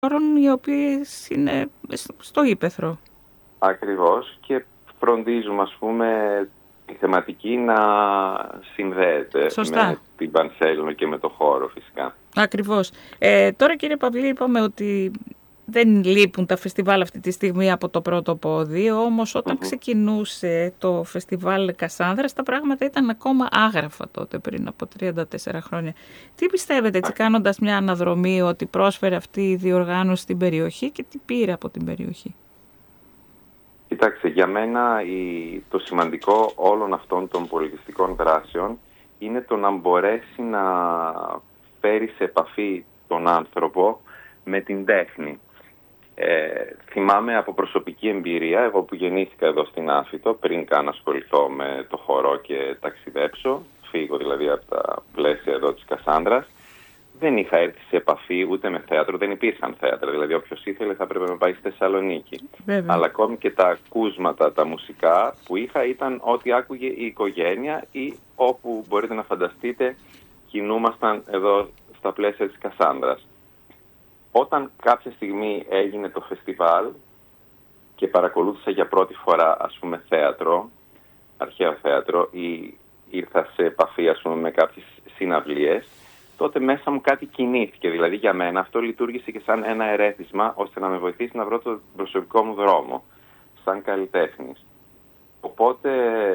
χώρων οι οποίες είναι στο ύπαιθρο. Ακριβώς, και φροντίζουμε, ας πούμε, η θεματική να συνδέεται με την Πανσέλινο και με το χώρο φυσικά. Ακριβώς. Τώρα, κύριε Παυλή, είπαμε ότι δεν λείπουν τα φεστιβάλ αυτή τη στιγμή από το πρώτο πόδι, όμως όταν ξεκινούσε το φεστιβάλ Κασάνδρας τα πράγματα ήταν ακόμα άγραφα τότε, πριν από 34 χρόνια. Τι πιστεύετε, έτσι κάνοντας μια αναδρομή, ότι πρόσφερε αυτή η διοργάνωση στην περιοχή και τι πήρε από την περιοχή? Κοιτάξτε, για μένα το σημαντικό όλων αυτών των πολιτιστικών δράσεων είναι το να μπορέσει να φέρει σε επαφή τον άνθρωπο με την τέχνη. Θυμάμαι από προσωπική εμπειρία, εγώ που γεννήθηκα εδώ στην Άφιτο, πριν καν ασχοληθώ με το χορό και ταξιδέψω, φύγω δηλαδή από τα πλαίσια εδώ της Κασάνδρας, δεν είχα έρθει σε επαφή ούτε με θέατρο, δεν υπήρχαν θέατρα, δηλαδή όποιος ήθελε θα πρέπει να πάει στη Θεσσαλονίκη. Βέβαια. Αλλά ακόμη και τα ακούσματα, τα μουσικά που είχα ήταν ό,τι άκουγε η οικογένεια ή όπου μπορείτε να φανταστείτε κινούμασταν εδώ στα πλαίσια της Κασάνδρας. Όταν κάποια στιγμή έγινε το φεστιβάλ και παρακολούθησα για πρώτη φορά, ας πούμε, θέατρο, αρχαίο θέατρο, ή ήρθα σε επαφή, ας πούμε, με κάποιες συναυλίες, τότε μέσα μου κάτι κινήθηκε. Δηλαδή για μένα αυτό λειτουργήσε και σαν ένα ερέθισμα ώστε να με βοηθήσει να βρω τον προσωπικό μου δρόμο σαν καλλιτέχνης. Οπότε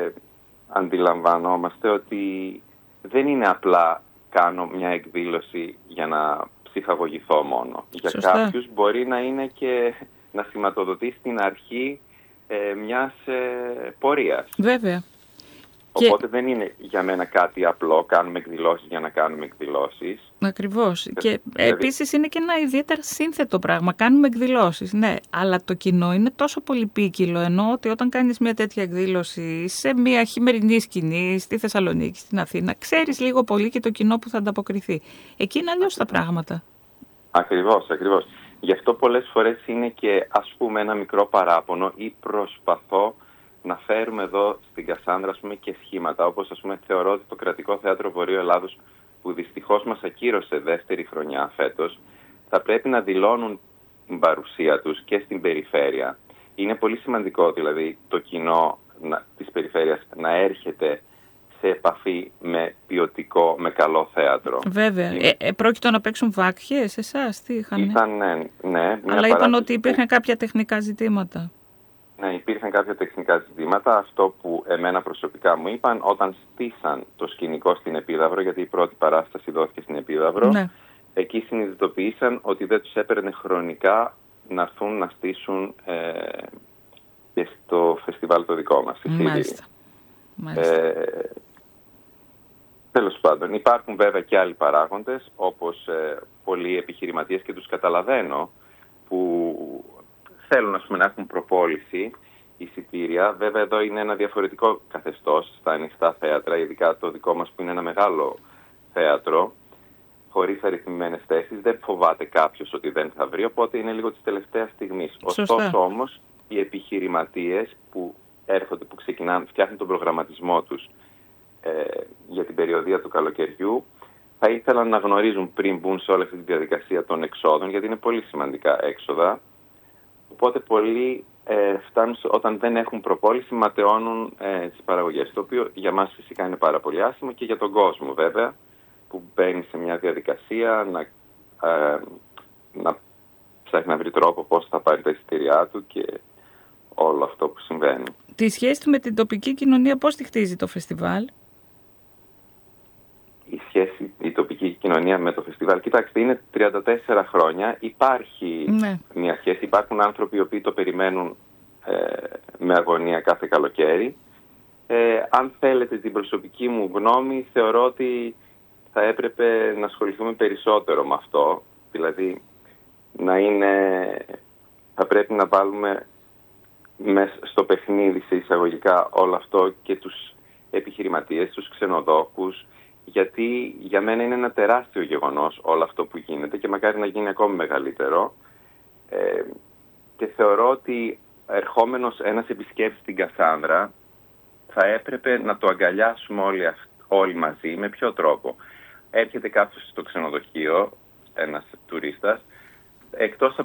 αντιλαμβανόμαστε ότι δεν είναι απλά κάνω μια εκδήλωση για να ψυχαγωγηθώ μόνο. Για κάποιους μπορεί να είναι και να σηματοδοτεί στην αρχή μιας πορείας. Βέβαια. Οπότε δεν είναι για μένα κάτι απλό, κάνουμε εκδηλώσεις για να κάνουμε εκδηλώσεις. Ακριβώς. Και επίσης είναι και ένα ιδιαίτερα σύνθετο πράγμα. Κάνουμε εκδηλώσεις, ναι, αλλά το κοινό είναι τόσο πολυπίκυλο, ενώ ότι όταν κάνεις μια τέτοια εκδήλωση σε μια χειμερινή σκηνή, στη Θεσσαλονίκη, στην Αθήνα, ξέρεις λίγο πολύ και το κοινό που θα ανταποκριθεί. Εκεί είναι αλλιώς τα πράγματα. Ακριβώς, ακριβώς. Γι' αυτό πολλές φορές είναι και, ας πούμε, ένα μικρό παράπονο ή προσπαθώ να φέρουμε εδώ στην Κασάνδρα, ας πούμε, και σχήματα, όπως, ας πούμε, θεωρώ ότι το Κρατικό Θέατρο Βορείου Ελλάδος, που δυστυχώς μας ακύρωσε δεύτερη χρονιά φέτος, θα πρέπει να δηλώνουν την παρουσία τους και στην περιφέρεια. Είναι πολύ σημαντικό, δηλαδή, το κοινό της περιφέρειας να έρχεται σε επαφή με ποιοτικό, με καλό θέατρο. Βέβαια. Πρόκειτο να παίξουν βάκχες, εσάς, τι είχαν? Ήταν, ναι. Αλλά είπαν ότι υπήρχαν κάποια τεχνικά ζητήματα. Ναι, υπήρχαν κάποια τεχνικά ζητήματα. Αυτό που εμένα προσωπικά μου είπαν όταν στήσαν το σκηνικό στην Επίδαυρο, γιατί η πρώτη παράσταση δόθηκε στην Επίδαυρο, ναι. Εκεί συνειδητοποίησαν ότι δεν τους έπαιρνε χρονικά να έρθουν να στήσουν και στο φεστιβάλ το δικό μας. Μάλιστα. Τέλος πάντων, υπάρχουν βέβαια και άλλοι παράγοντες, όπως πολλοί επιχειρηματίες, και τους καταλαβαίνω, που θέλουν, ας πούμε, να έχουν προπόληση εισιτήρια. Βέβαια εδώ είναι ένα διαφορετικό καθεστώς στα ανοιχτά θέατρα, ειδικά το δικό μας που είναι ένα μεγάλο θέατρο, χωρίς αριθμημένες θέσεις. Δεν φοβάται κάποιος ότι δεν θα βρει, οπότε είναι λίγο της τελευταίας στιγμής. Ωστόσο όμως οι επιχειρηματίες που έρχονται, που ξεκινάνε, φτιάχνουν τον προγραμματισμό τους για την περιοδία του καλοκαιριού, θα ήθελαν να γνωρίζουν πριν μπουν σε όλη αυτή τη διαδικασία των εξόδων, γιατί είναι πολύ σημαντικά έξοδα. Οπότε πολλοί φτάνουν, όταν δεν έχουν προπόληση, ματαιώνουν τις παραγωγές, το οποίο για μας φυσικά είναι πάρα πολύ άσχημο και για τον κόσμο βέβαια, που μπαίνει σε μια διαδικασία να ψάχνει να βρει τρόπο πώς θα πάρει τα εισιτήριά του και όλο αυτό που συμβαίνει. Τη σχέση του με την τοπική κοινωνία πώς τη χτίζει το φεστιβάλ? Η τοπική κοινωνία με το φεστιβάλ, κοιτάξτε, είναι 34 χρόνια, υπάρχει μια σχέση, υπάρχουν άνθρωποι οι οποίοι το περιμένουν με αγωνία κάθε καλοκαίρι. Αν θέλετε την προσωπική μου γνώμη, θεωρώ ότι θα έπρεπε να ασχοληθούμε περισσότερο με αυτό, δηλαδή θα πρέπει να βάλουμε μέσα στο παιχνίδι, σε εισαγωγικά, όλο αυτό και τους επιχειρηματίες, τους ξενοδόχους, γιατί για μένα είναι ένα τεράστιο γεγονός όλο αυτό που γίνεται και μακάρι να γίνει ακόμη μεγαλύτερο. Και θεωρώ ότι ερχόμενος ένας επισκέπτης στην Κασάνδρα θα έπρεπε να το αγκαλιάσουμε όλοι μαζί. Με ποιο τρόπο? Έρχεται κάποιος στο ξενοδοχείο, ένας τουρίστας, εκτός